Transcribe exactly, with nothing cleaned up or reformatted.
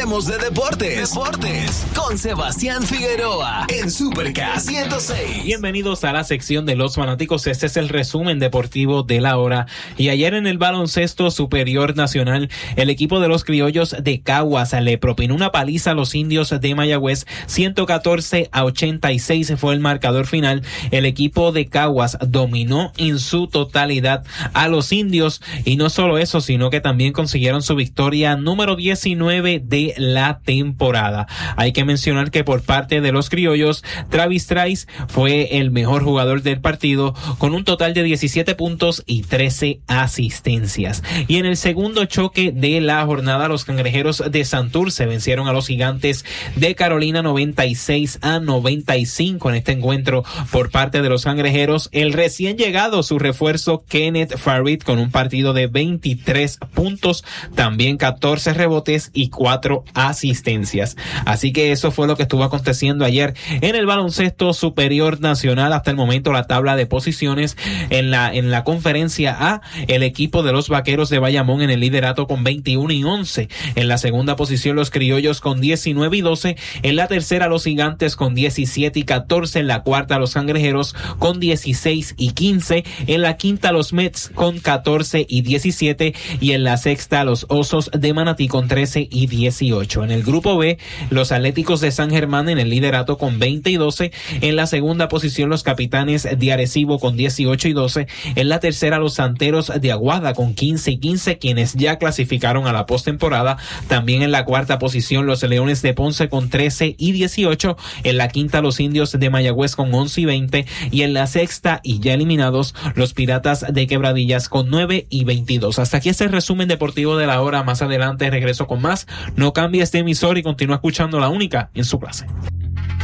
Hablemos de deportes. Deportes con Sebastián Figueroa en Super K ciento seis. Bienvenidos a la sección de los fanáticos. Este es el resumen deportivo de la hora. Y ayer en el baloncesto superior nacional, el equipo de los criollos de Caguas le propinó una paliza a los indios de Mayagüez. ciento catorce a ochenta y seis fue el marcador final. El equipo de Caguas dominó en su totalidad a los indios. Y no solo eso, sino que también consiguieron su victoria número diecinueve de la temporada. Hay que mencionar que por parte de los criollos, Travis Trice fue el mejor jugador del partido con un total de diecisiete puntos y trece asistencias. Y en el segundo choque de la jornada, los cangrejeros de Santurce vencieron a los gigantes de Carolina noventa y seis a noventa y cinco en este encuentro por parte de los cangrejeros. El recién llegado, su refuerzo Kenneth Farid, con un partido de veintitrés puntos, también catorce rebotes y cuatro asistencias. Así que eso fue lo que estuvo aconteciendo ayer en el baloncesto superior nacional. Hasta el momento la tabla de posiciones en la en la conferencia A, el equipo de los Vaqueros de Bayamón en el liderato con veintiuno y once. En la segunda posición los criollos con diecinueve y doce. En la tercera los gigantes con diecisiete y catorce. En la cuarta los cangrejeros con dieciséis y quince. En la quinta los Mets con catorce y diecisiete. Y en la sexta los Osos de Manatí con trece y dieciocho. En el grupo B, los Atléticos de San Germán en el liderato con veinte y doce. En la segunda posición los Capitanes de Arecibo con dieciocho y doce. En la tercera los Santeros de Aguada con quince y quince, quienes ya clasificaron a la postemporada. También en la cuarta posición los Leones de Ponce con trece y dieciocho. En la quinta los Indios de Mayagüez con once y veinte. Y en la sexta, y ya eliminados, los Piratas de Quebradillas con nueve y veintidós. Hasta aquí este resumen deportivo de la hora. Más adelante regreso con más. No cambies de emisor y continúa escuchando La Única en su clase.